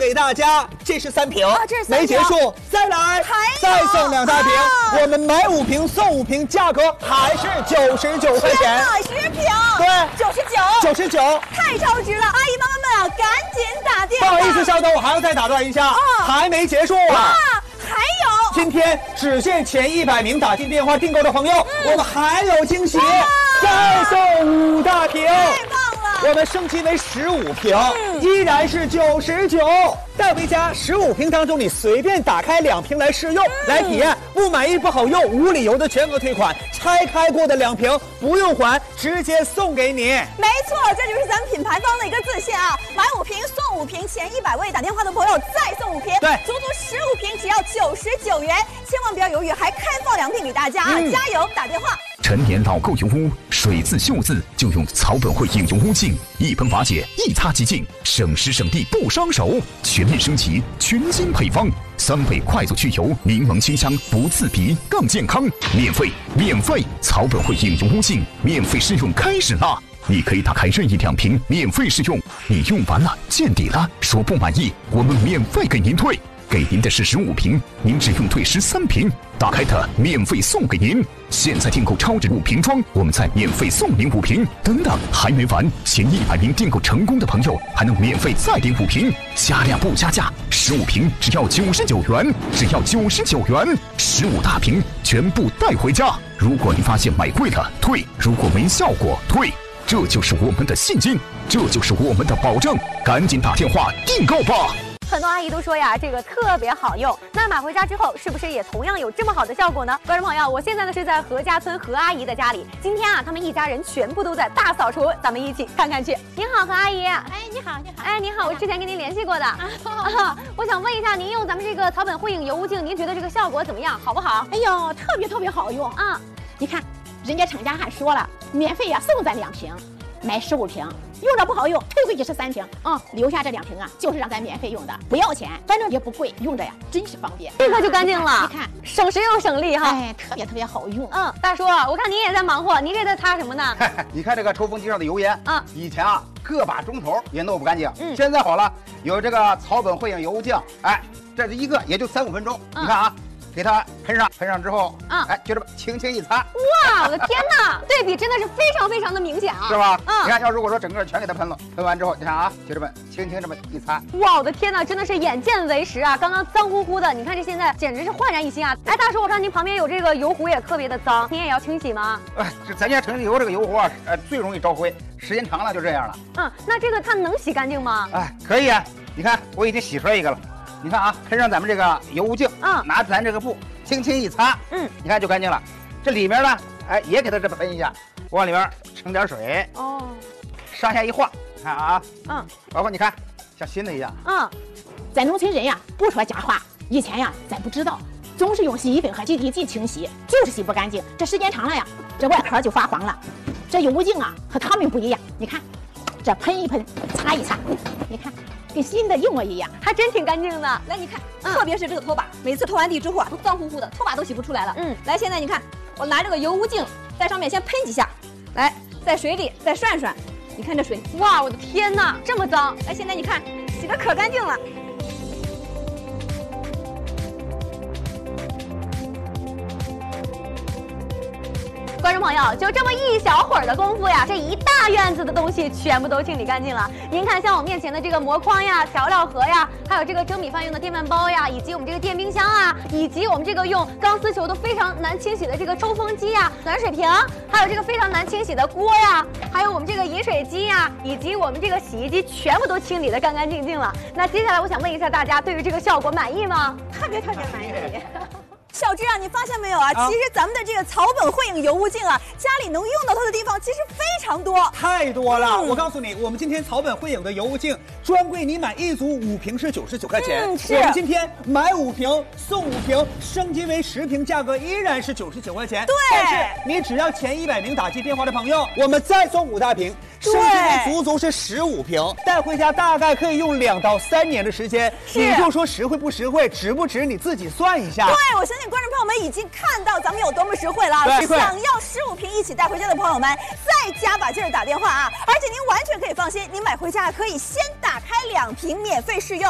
给大家，这是3瓶， 这是3瓶没结束，再来，再送2大瓶，我们买5瓶送5瓶，价格还是99块钱 ，10瓶， 对，99， 太超值了！阿姨妈妈们啊，赶紧打电话！ 不好意思，稍等，我还要再打断一下，还没结束啊！ 还有， 今天只限前100名打进电话订购的朋友，我们还有惊喜，再送5大瓶， 太棒了！ 我们升级为15瓶，依然是99，带回家15瓶当中，你随便打开2瓶来试用，来体验，不满意不好用，无理由的全额退款，拆开过的2瓶不用还，直接送给你。 没错，这就是咱们品牌方的一个自信啊！买5瓶送5瓶，前100位打电话的朋友再送5瓶， 对， 足足15瓶只要99元，千万不要犹豫，还开放2瓶给大家啊！加油，打电话！ 陈年老垢油污，水渍锈渍就用草本汇影油污净，一喷瓦解，一擦即净，省时省力不伤手，全面升级，全新配方，3倍快速去油，柠檬清香不刺鼻，更健康，免费，草本汇影油污净免费试用开始啦！你可以打开任意2瓶免费试用，你用完了见底了，说不满意，我们免费给您退。给您的是15瓶，您只用退13瓶，打开它免费送给您。现在订购超值5瓶装，我们再免费送您5瓶。等等，还没完，前100名订购成功的朋友还能免费再领5瓶，加量不加价，15瓶只要99元，只要99元，15大瓶全部带回家。如果您发现买贵了退，如果没效果退，这就是我们的信心，这就是我们的保证，赶紧打电话订购吧。 很多阿姨都说呀，这个特别好用。那买回家之后，是不是也同样有这么好的效果呢？观众朋友，我现在呢是在何家村何阿姨的家里。今天啊，他们一家人全部都在大扫除，咱们一起看看去。您好，何阿姨。 哎，你好，你好。 哎，您好，我之前跟您联系过的。我想问一下，您用咱们这个草本汇影油污净，您觉得这个效果怎么样？好不好？ 哎呦，特别好用啊！你看，人家厂家还说了，免费呀送咱2瓶。买15瓶，用着不好用，退回去是3瓶啊，留下这2瓶啊，就是让咱免费用的，不要钱，反正也不贵，用着呀真是方便， 立刻就干净了。 你看， 省时又省力哈， 哎，特别好用。 大叔，我看您也在忙活，您这在擦什么呢？ 你看这个抽风机上的油烟啊， 以前啊个把钟头也弄不干净，现在好了，有这个草本汇影油污净，哎，这是一个也就3、5分钟，你看啊。给它喷上之后，哎，就这么轻轻一擦， 哇，我的天哪，对比真的是非常的明显啊， 是吧？你看，要如果说整个全给它喷了，喷完之后，你看啊，就这么轻轻这么一擦， 哇，我的天哪，真的是眼见为实啊！刚刚脏乎乎的，你看这现在简直是焕然一新啊！哎，大叔，我看您旁边有这个油壶也特别的脏，您也要清洗吗？ 这咱家城里油这个油壶啊，最容易招灰，时间长了就这样了。 那这个它能洗干净吗？ 哎，可以啊，你看我已经洗出来一个了。你看啊，喷上咱们这个油污净，拿咱这个布轻轻一擦，你看就干净了。这里面呢，哎，也给它这么喷一下，往里面盛点水，上下一晃，看啊，包括你看像新的一样， 咱农村人呀，不说假话，以前呀，咱不知道，总是用洗衣粉和净体剂清洗，就是洗不干净。这时间长了呀，这外壳就发黄了。这油污净啊，和他们不一样，你看，这喷一喷，擦一擦，你看。跟新的一模一样， 还真挺干净的。 来，你看，特别是这个拖把，每次拖完地之后啊，都脏乎乎的，拖把都洗不出来了。来，现在你看，我拿这个油污净在上面先喷几下，来，在水里再涮涮，你看这水， 哇，我的天哪，这么脏！ 哎，现在你看，洗得可干净了。 观众朋友，就这么一小会儿的功夫呀，这一大院子的东西全部都清理干净了。您看，像我面前的这个膜筐呀、调料盒呀，还有这个蒸米饭用的电饭煲呀，以及我们这个电冰箱啊，以及我们这个用钢丝球都非常难清洗的这个抽风机呀、暖水瓶，还有这个非常难清洗的锅呀，还有我们这个饮水机呀，以及我们这个洗衣机，全部都清理得干干净净了。那接下来我想问一下大家，对于这个效果满意吗？ 特别满意。小芝啊，你发现没有啊？其实咱们的这个草本汇影油污净啊，家里能用到它的地方其实非常多， 太多了。我告诉你，我们今天草本汇影的油污净专柜，你买1组5瓶是99块钱。我们今天买5瓶送5瓶，升级为10瓶，价格依然是99块钱。 对， 但是你只要前100名打进电话的朋友，我们再送5大瓶，升级为足是15瓶，带回家大概可以用2到3年的时间。你就说实惠不实惠，值不值，你自己算一下。 对，我相信观众朋友们已经看到咱们有多么实惠了。想要15瓶一起带回家的朋友们，再加把劲儿打电话啊！而且您完全可以放心，您买回家可以先打开2瓶免费试用。